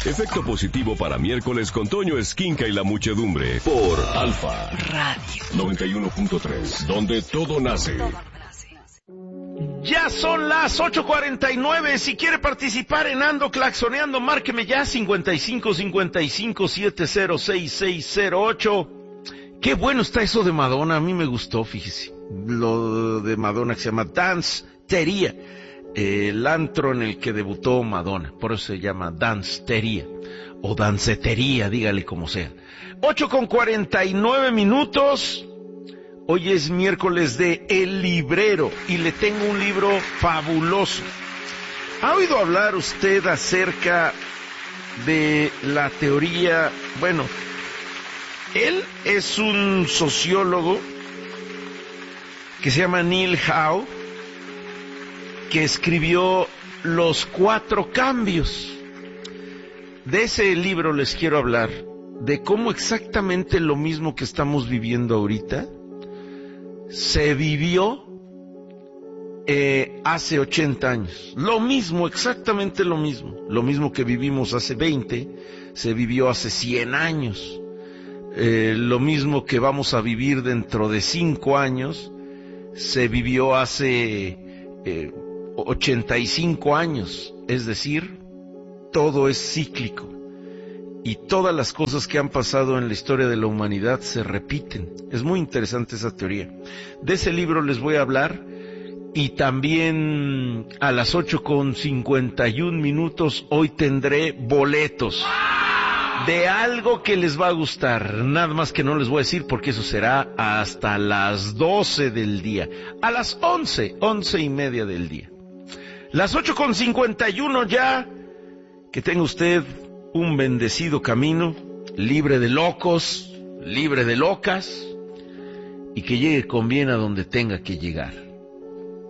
Efecto positivo para miércoles con Toño Esquinca y la muchedumbre. Por Alfa Radio 91.3, donde todo nace. Ya son las 8:49. Si quiere participar en Ando Claxoneando, márqueme ya 5555706608. Qué bueno está eso de Madonna, a mí me gustó, fíjese. Lo de Madonna que se llama Danceteria, el antro en el que debutó Madonna, por eso se llama Danceteria, o Dancetería, dígale como sea. 8:49. Hoy es miércoles de El Librero y le tengo un libro fabuloso. ¿Ha oído hablar usted acerca de la teoría? Bueno, él es un sociólogo que se llama Neil Howe, que escribió Los 4 cambios. De ese libro les quiero hablar, de cómo exactamente lo mismo que estamos viviendo ahorita se vivió hace 80 años. Lo mismo, exactamente lo mismo que vivimos hace 20, se vivió hace 100 años. Lo mismo que vamos a vivir dentro de 5 años, se vivió hace 85 años. Es decir, todo es cíclico. Y todas las cosas que han pasado en la historia de la humanidad se repiten. Es muy interesante esa teoría. De ese libro les voy a hablar. Y también a las 8:51 hoy tendré boletos de algo que les va a gustar. Nada más que no les voy a decir porque eso será hasta las 12 del día. A las 11:30 del día. Las 8:51 ya. Que tenga usted un bendecido camino, libre de locos, libre de locas, y que llegue con bien a donde tenga que llegar.